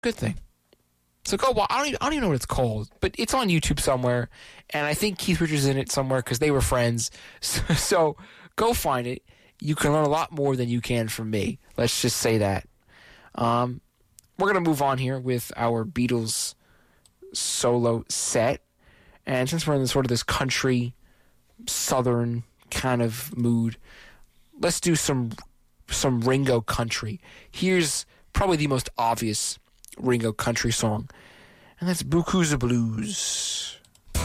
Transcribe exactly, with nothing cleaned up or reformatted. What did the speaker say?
Good thing. So go watch. I don't, even, I don't even know what it's called, but it's on YouTube somewhere, and I think Keith Richards is in it somewhere because they were friends. So, so go find it. You can learn a lot more than you can from me. Let's just say that. Um, we're going to move on here with our Beatles solo set. And since we're in sort of this country, southern kind of mood, let's do some some Ringo country. Here's probably the most obvious Ringo country song, and that's Buku's Blues.